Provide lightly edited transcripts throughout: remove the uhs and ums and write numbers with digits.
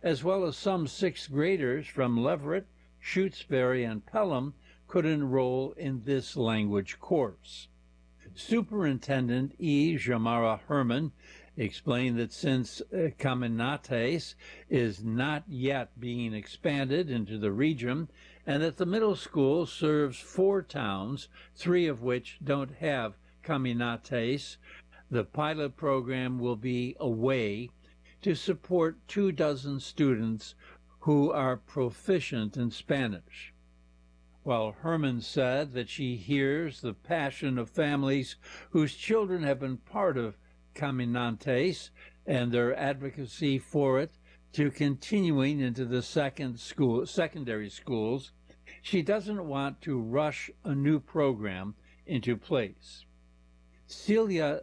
as well as some sixth graders from Leverett, Shutesbury, and Pelham could enroll in this language course. Superintendent E. Jamara Herman explained that since Caminates is not yet being expanded into the region, and that the middle school serves 4 towns, 3 of which don't have Caminates, the pilot program will be a way to support 24 students who are proficient in Spanish. While Herman said that she hears the passion of families whose children have been part of Caminantes and their advocacy for it to continuing into the secondary schools, she doesn't want to rush a new program into place. Celia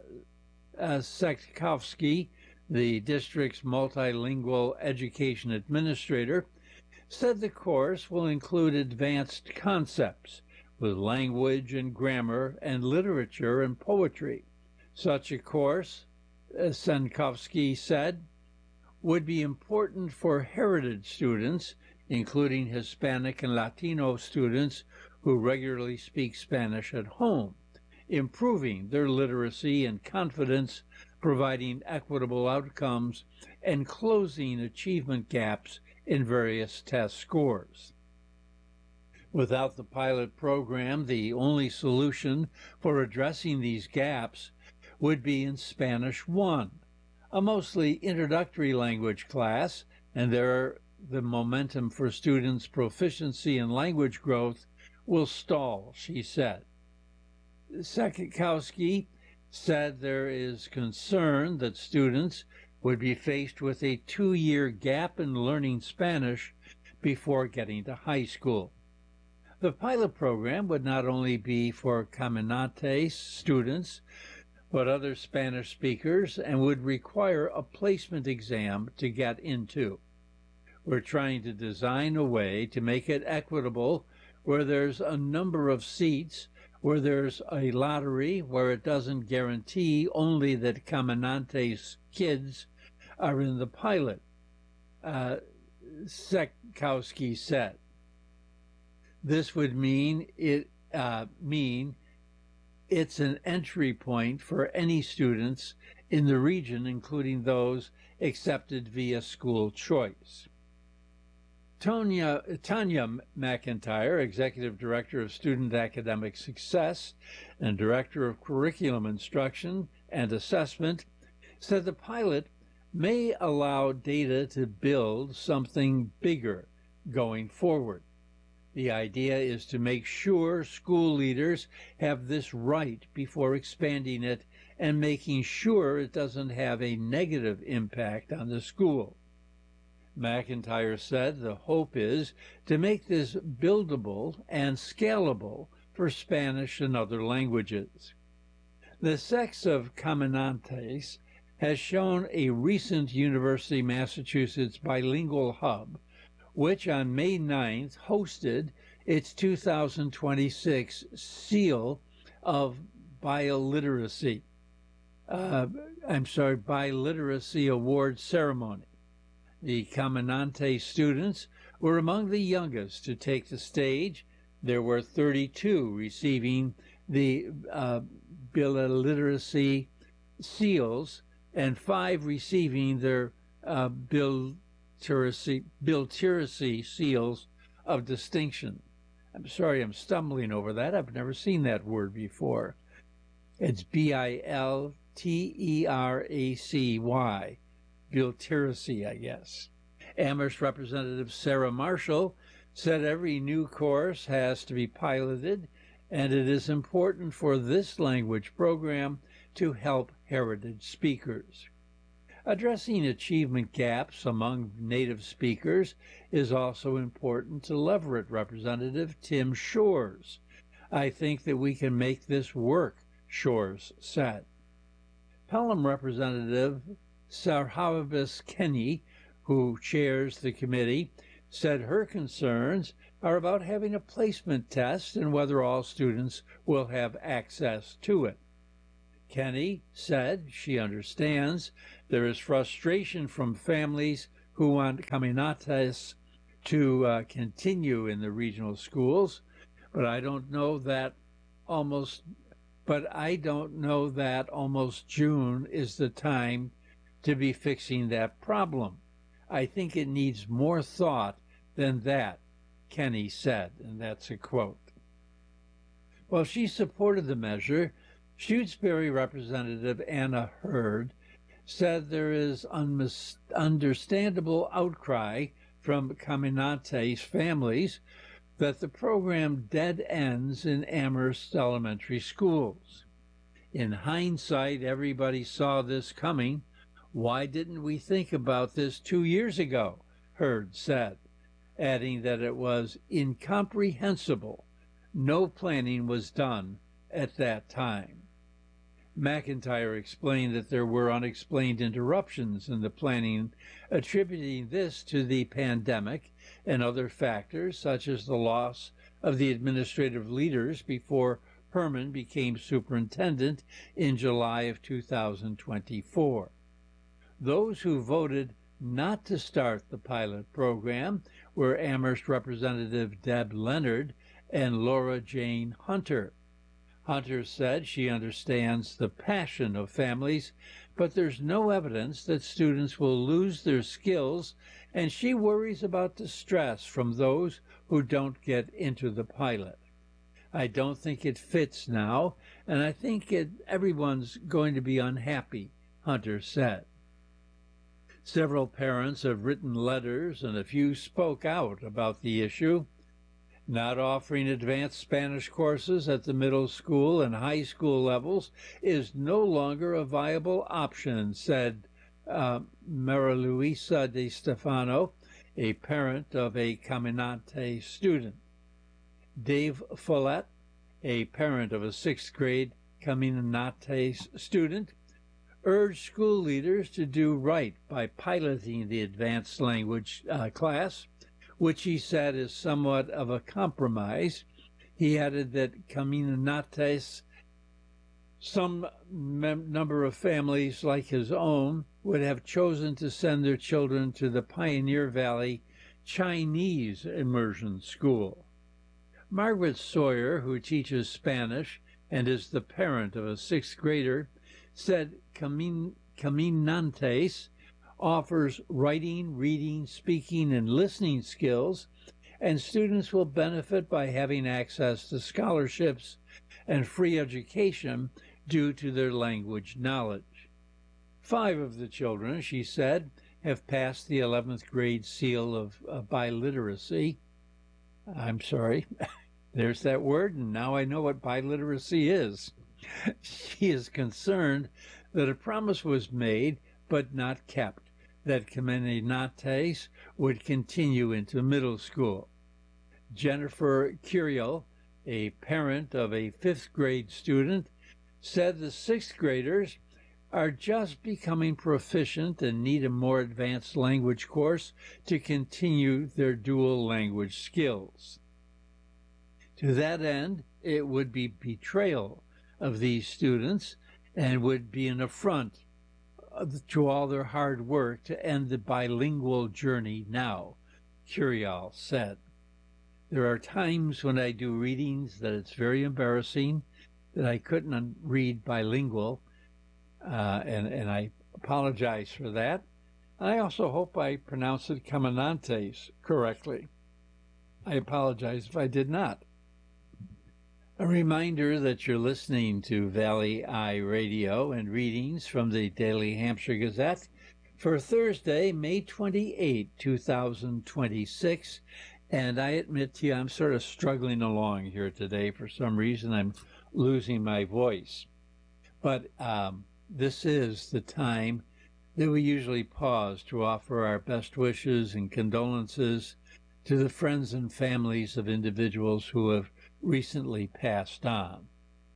Sektkowski, the district's multilingual education administrator, said the course will include advanced concepts with language and grammar and literature and poetry. Such a course, Sektkowski said, would be important for heritage students, including Hispanic and Latino students who regularly speak Spanish at home, improving their literacy and confidence, providing equitable outcomes, and closing achievement gaps in various test scores. Without the pilot program, the only solution for addressing these gaps would be in Spanish 1, a mostly introductory language class, and there the momentum for students' proficiency and language growth will stall, she said. Sektkowski said there is concern that students would be faced with a 2-year gap in learning Spanish before getting to high school. The pilot program would not only be for Caminantes students, but other Spanish speakers, and would require a placement exam to get into. We're trying to design a way to make it equitable where there's a number of seats, where there's a lottery, where it doesn't guarantee only that Caminantes kids are in the pilot, Sektkowski said. This would mean it's an entry point for any students in the region, including those accepted via school choice. Tanya McIntyre, Executive Director of Student Academic Success and Director of Curriculum Instruction and Assessment, said the pilot may allow data to build something bigger going forward. The idea is to make sure school leaders have this right before expanding it and making sure it doesn't have a negative impact on the school. McIntyre said the hope is to make this buildable and scalable for Spanish and other languages. The sex of Caminantes has shown a recent University of Massachusetts bilingual hub, which on May 9th hosted its 2026 Seal of Biliteracy Award ceremony. The Caminante students were among the youngest to take the stage. There were 32 receiving the Biliteracy seals and 5 receiving their Biliteracy seals of distinction. I'm sorry, I'm stumbling over that. I've never seen that word before. It's Bilteracy, Biliteracy, I guess. Amherst Representative Sarah Marshall said every new course has to be piloted, and it is important for this language program to help heritage speakers. Addressing achievement gaps among native speakers is also important to Leverett Representative Tim Shores. I think that we can make this work, Shores said. Pelham Representative Sarhabis Kenny, who chairs the committee, said her concerns are about having a placement test and whether all students will have access to it. Kenny said she understands there is frustration from families who want Caminates to continue in the regional schools, but I don't know that almost June is the time to be fixing that problem. I think it needs more thought than that, Kenney said, and that's a quote. While she supported the measure, Shutesbury Representative Anna Hurd said there is understandable outcry from Caminantes families that the program dead ends in Amherst elementary schools. In hindsight, everybody saw this coming. Why didn't we think about this 2 years ago? Hurd said, adding that it was incomprehensible. No planning was done at that time. McIntyre explained that there were unexplained interruptions in the planning, attributing this to the pandemic and other factors, such as the loss of the administrative leaders before Herman became superintendent in July of 2024. Those who voted not to start the pilot program were Amherst Representative Deb Leonard and Laura Jane Hunter. Hunter said she understands the passion of families, but there's no evidence that students will lose their skills, and she worries about the stress from those who don't get into the pilot. I don't think it fits now, and I think everyone's going to be unhappy, Hunter said. Several parents have written letters, and a few spoke out about the issue. Not offering advanced Spanish courses at the middle school and high school levels is no longer a viable option, said Mara Luisa de Stefano, a parent of a Caminante student. Dave Follett, a parent of a sixth grade Caminante student, urged school leaders to do right by piloting the advanced language class, which he said is somewhat of a compromise. He added that Caminantes, some number of families like his own, would have chosen to send their children to the Pioneer Valley Chinese immersion school. Margaret Sawyer, who teaches Spanish and is the parent of a sixth grader, said Caminantes offers writing, reading, speaking, and listening skills, and students will benefit by having access to scholarships and free education due to their language knowledge. 5 of the children, she said, have passed the 11th grade seal of biliteracy. I'm sorry, there's that word, and now I know what biliteracy is. She is concerned that a promise was made but not kept, that Caminantes would continue into middle school. Jennifer Curiel, a parent of a 5th grade student, said the 6th graders are just becoming proficient and need a more advanced language course to continue their dual language skills. To that end, it would be betrayal of these students and would be an affront to all their hard work to end the bilingual journey now, Curiel said. There are times when I do readings that it's very embarrassing that I couldn't read bilingual, and I apologize for that. I also hope I pronounced it Caminantes correctly. I apologize if I did not. A reminder that you're listening to Valley Eye Radio and readings from the Daily Hampshire Gazette for Thursday, May 28, 2026. And I admit to you, I'm sort of struggling along here today. For some reason, I'm losing my voice. But this is the time that we usually pause to offer our best wishes and condolences to the friends and families of individuals who have recently passed on.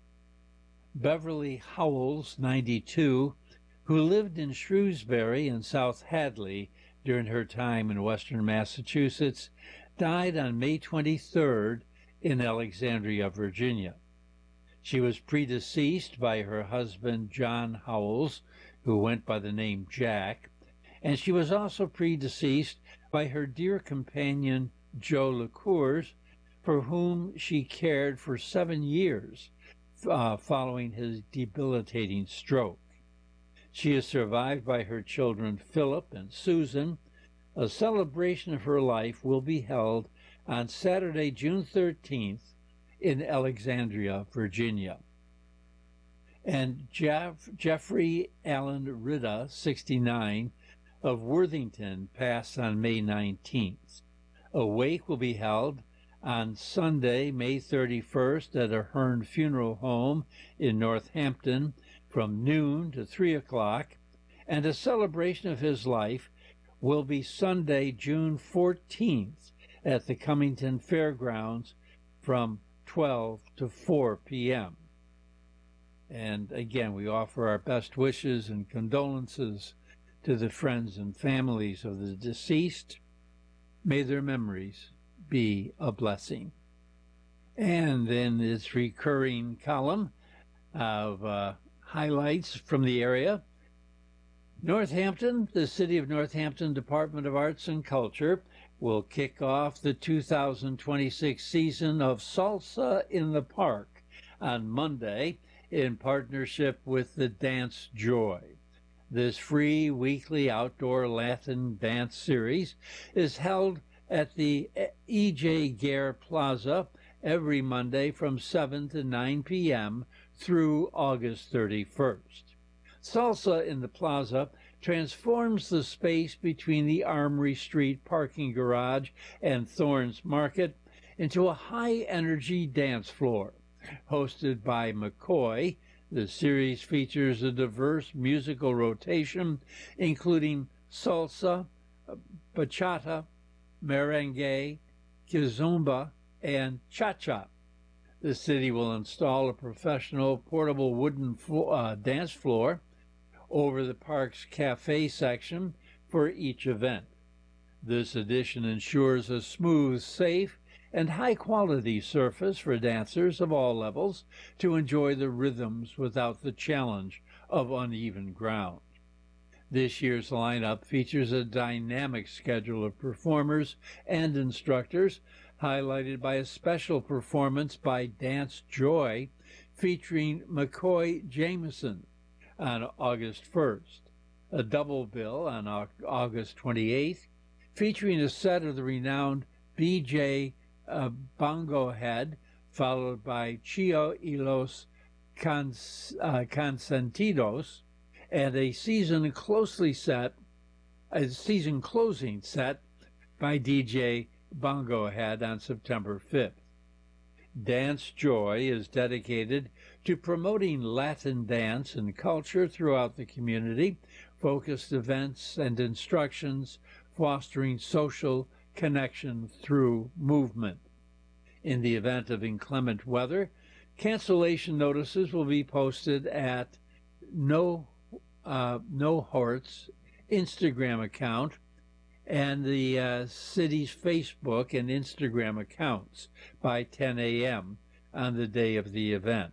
Beverly Howells, 92, who lived in Shrewsbury and South Hadley during her time in western Massachusetts, died on May 23rd in Alexandria, Virginia. She was predeceased by her husband, John Howells, who went by the name Jack, and she was also predeceased by her dear companion Joe LeCours, for whom she cared for 7 years following his debilitating stroke. She is survived by her children Philip and Susan. A celebration of her life will be held on Saturday, June 13th in Alexandria, Virginia. And Jeffrey Allen Ridda, 69, of Worthington, passed on May 19th. A wake will be held on Sunday, May 31st at a Hearn Funeral Home in Northampton from noon to 3 o'clock, and a celebration of his life will be Sunday, June 14th at the Cummington Fairgrounds from 12 to 4 p.m. And again, we offer our best wishes and condolences to the friends and families of the deceased. May their memories be a blessing. And in this recurring column of highlights from the area, Northampton, the City of Northampton Department of Arts and Culture will kick off the 2026 season of Salsa in the Park on Monday in partnership with the Dance Joy. This free weekly outdoor Latin dance series is held at the E.J. Gare Plaza every Monday from 7 to 9 p.m. through August 31st. Salsa in the Plaza transforms the space between the Armory Street parking garage and Thorns Market into a high-energy dance floor. Hosted by McCoy, the series features a diverse musical rotation, including salsa, bachata, merengue, kizomba, and cha-cha. The city will install a professional portable wooden dance floor over the park's cafe section for each event. This addition ensures a smooth, safe, and high-quality surface for dancers of all levels to enjoy the rhythms without the challenge of uneven ground. This year's lineup features a dynamic schedule of performers and instructors, highlighted by a special performance by Dance Joy featuring McCoy Jameson on August 1st, a double bill on August 28th, featuring a set of the renowned B.J. Bongo Head, followed by Chio y los Consentidos, and a season closing set by DJ Bongo Head on September 5th. Dance Joy is dedicated to promoting Latin dance and culture throughout the community, focused events and instructions, fostering social connection through movement. In the event of inclement weather, cancellation notices will be posted at No Hort's Instagram account and the city's Facebook and Instagram accounts by 10 a.m. on the day of the event.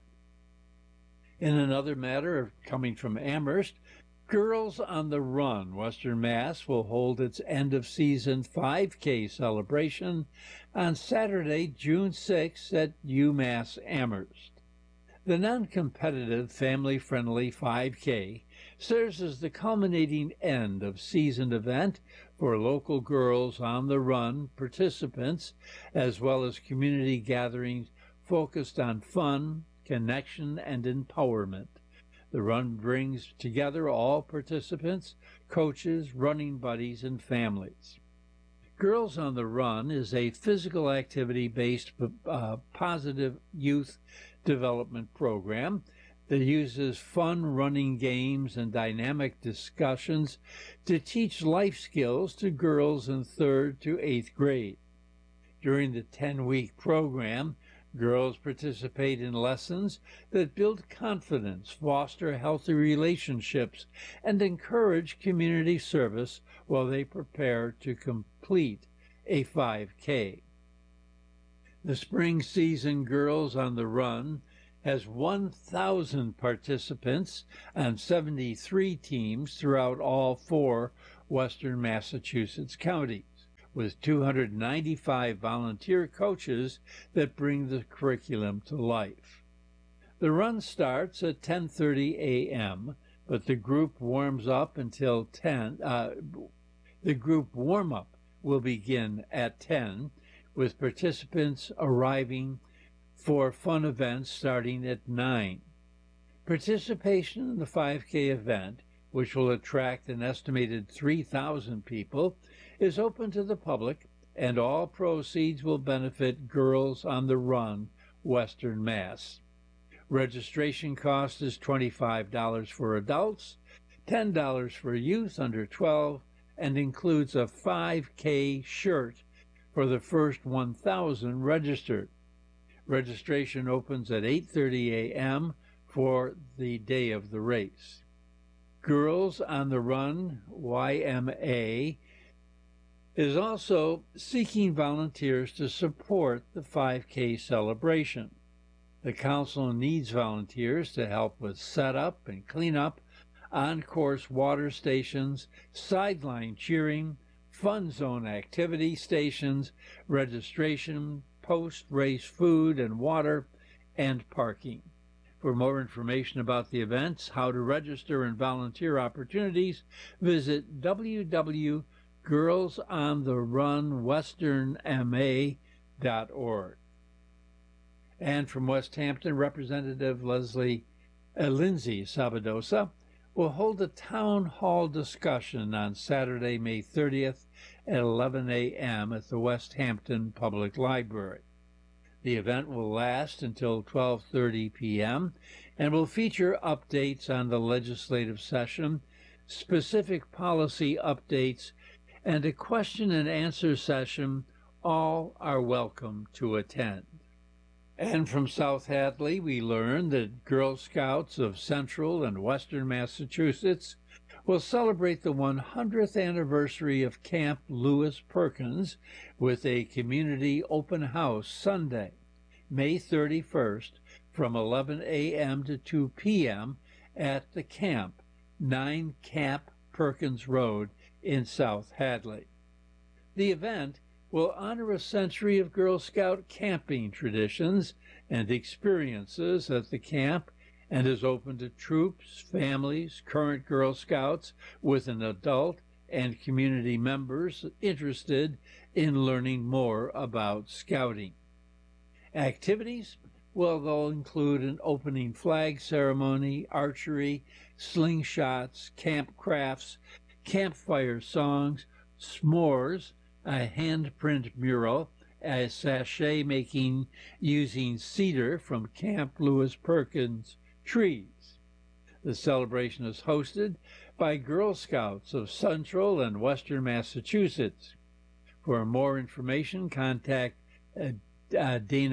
In another matter coming from Amherst, Girls on the Run Western Mass will hold its end-of-season 5K celebration on Saturday, June 6th at UMass Amherst. The non-competitive, family-friendly 5K serves as the culminating end of season event for local Girls on the Run participants, as well as community gatherings focused on fun, connection, and empowerment. The run brings together all participants, coaches, running buddies, and families. Girls on the Run is a physical activity-based positive youth development program that uses fun running games and dynamic discussions to teach life skills to girls in 3rd to 8th grade. During the 10-week program, girls participate in lessons that build confidence, foster healthy relationships, and encourage community service while they prepare to complete a 5K. The spring season Girls on the Run has 1,000 participants on 73 teams throughout all 4 western Massachusetts counties, with 295 volunteer coaches that bring the curriculum to life. The run starts at 10:30 a.m., but the group warms up until 10. The group warm-up will begin at 10, with participants arriving for fun events starting at 9. Participation in the 5K event, which will attract an estimated 3,000 people, is open to the public, and all proceeds will benefit Girls on the Run, Western Mass. Registration cost is $25 for adults, $10 for youth under 12, and includes a 5K shirt for the first 1,000 registered. Registration opens at 8:30 a.m. for the day of the race. Girls on the Run, YMA, is also seeking volunteers to support the 5K celebration. The council needs volunteers to help with setup and cleanup, on-course water stations, sideline cheering, fun zone activity stations, registration, post-race food and water, and parking. For more information about the events, how to register, and volunteer opportunities, visit www.girlsontherunwesternma.org. And from West Hampton, Representative Lindsay Sabadosa will hold a town hall discussion on Saturday, May 30th at 11 a.m. at the West Hampton Public Library. The event will last until 12:30 p.m. and will feature updates on the legislative session, specific policy updates, and a question and answer session. All are welcome to attend. And from South Hadley, we learned that Girl Scouts of Central and Western Massachusetts will celebrate the 100th anniversary of Camp Lewis Perkins with a community open house Sunday, May 31st, from 11 a.m. to 2 p.m. at the camp, 9 Camp Perkins Road in South Hadley. The event will honor a century of Girl Scout camping traditions and experiences at the camp, and is open to troops, families, current Girl Scouts with an adult, and community members interested in learning more about scouting. Activities will include an opening flag ceremony, archery, slingshots, camp crafts, campfire songs, s'mores, a handprint mural, a sachet making using cedar from Camp Lewis Perkins trees. The celebration is hosted by Girl Scouts of Central and Western Massachusetts. For more information, contact Dana